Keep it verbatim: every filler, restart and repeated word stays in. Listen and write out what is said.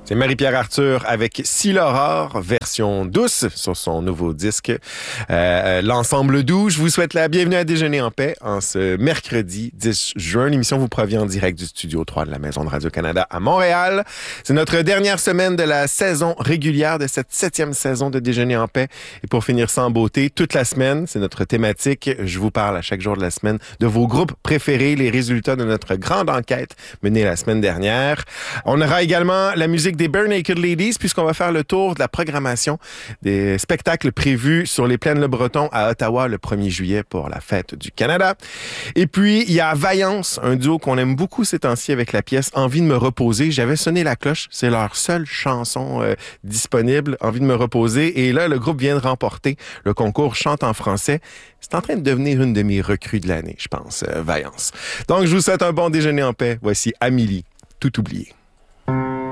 C'est Marie-Pierre Arthur avec Si l'aurore, version douce sur son nouveau disque. Euh, L'ensemble doux, je vous souhaite la bienvenue à Déjeuner en paix en ce mercredi dix juin. L'émission vous provient en direct du studio trois de la Maison de Radio-Canada à Montréal. C'est notre dernière semaine de la saison régulière de cette septième saison de Déjeuner en paix. Et pour finir ça en beauté, toute la semaine, c'est notre thématique. Je vous parle à chaque jour de la semaine de vos groupes préférés, les résultats de notre grande enquête menée la semaine dernière. On aura également la musique des Bare Naked Ladies, puisqu'on va faire le tour de la programmation des spectacles prévus sur les plaines Le Breton à Ottawa le premier juillet pour la fête du Canada. Et puis, il y a Vaillance, un duo qu'on aime beaucoup ces temps-ci avec la pièce Envie de me reposer. J'avais sonné la cloche, c'est leur seule chanson euh, disponible, Envie de me reposer. Et là, le groupe vient de remporter le concours Chante en français. C'est en train de devenir une de mes recrues de l'année, je pense, euh, Vaillance. Donc, je vous souhaite un bon déjeuner en paix. Voici Amélie, Tout oublié.